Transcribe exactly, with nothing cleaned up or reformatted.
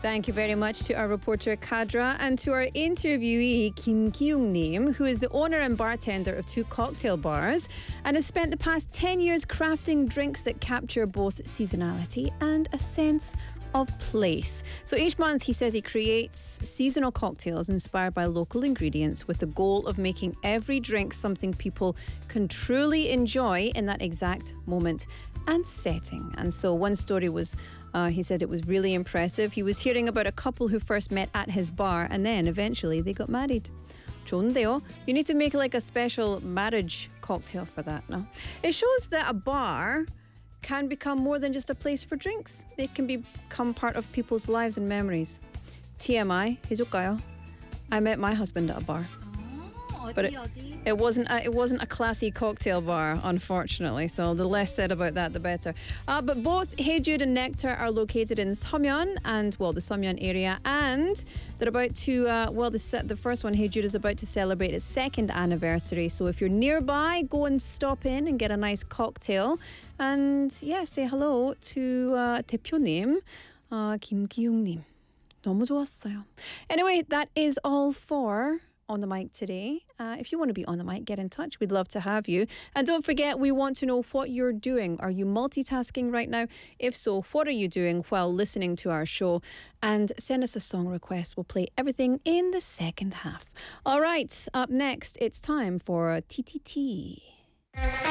Thank you very much to our reporter Kadra and to our interviewee Kim Kyung-nim, who is the owner and bartender of two cocktail bars and has spent the past ten years crafting drinks that capture both seasonality and a sense of place. So each month he says he creates seasonal cocktails inspired by local ingredients with the goal of making every drink something people can truly enjoy in that exact moment and setting. And so one story was, uh, he said it was really impressive. He was hearing about a couple who first met at his bar and then eventually they got married. 좋은데요? You need to make like a special marriage cocktail for that, no? It shows that a bar can become more than just a place for drinks. It can become part of people's lives and memories. T M I, 해줄까요? I met my husband at a bar. But it, it wasn't a, it wasn't a classy cocktail bar, unfortunately. So the less said about that, the better. Uh, but both Hey Jude and Nectar are located in Seomyeon and well, the Seomyeon area, and they're about to uh, well, the the first one, Hey Jude, is about to celebrate its second anniversary. So if you're nearby, go and stop in and get a nice cocktail, and yeah, say hello to uh, 대표님, uh, 김기웅님. 너무 좋았어요. Anyway, that is all for On the Mic today. Uh, if you want to be on the mic, get in touch. We'd love to have you. And don't forget, we want to know what you're doing. Are you multitasking right now? If so, what are you doing while listening to our show? And send us a song request. We'll play everything in the second half. All right, up next, it's time for T T T.